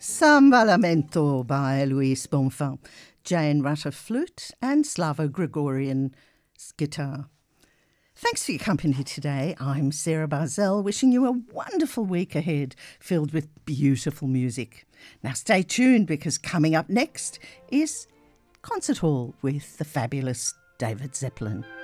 Samba Lamento by Luis Bonfim, Jane Rutter flute and Slavo Gregorian guitar. Thanks for your company today. I'm Sarah Barzell, wishing you a wonderful week ahead filled with beautiful music. Now stay tuned because coming up next is Concert Hall with the fabulous David Zeppelin.